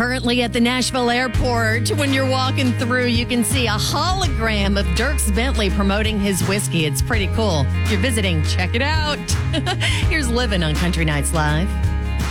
Currently at the Nashville airport, when you're walking through, you can see a hologram of Dierks Bentley promoting his whiskey. It's pretty cool. If you're visiting, check it out. Here's Living on Country Nights Live.